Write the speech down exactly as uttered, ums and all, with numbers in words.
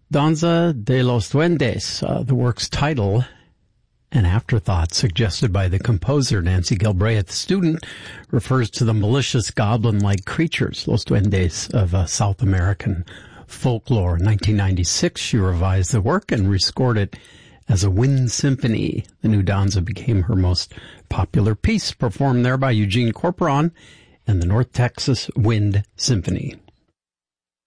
Danza de los Duendes, uh, the work's title, an afterthought suggested by the composer Nancy Galbraith, student, refers to the malicious goblin-like creatures, Los Duendes, of uh, South American folklore. In nineteen ninety-six, she revised the work and rescored it as a wind symphony. The new Danza became her most popular piece, performed there by Eugene Corporon and the North Texas Wind Symphony.